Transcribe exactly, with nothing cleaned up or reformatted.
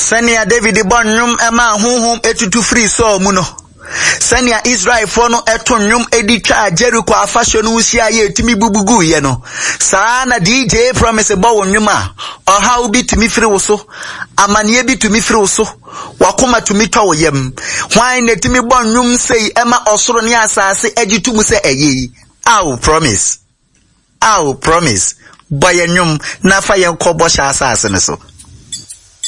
Senia David Bonum Emma Hum etutu free so muno. Senia Israel for no etonyum editwa Jericho afashion usia ye timi bubugu ye no. Sana D J promise bo nwuma. Oha obi timi free wo so. Amanie bi timi free wo so. Wakoma tumi twa yem. Hwan na timi bonum sei ema osoro ne asase agitu mu se eyi. Aw promise. Aw promise. Boy nyum na fa yen kobo sha asase ne so.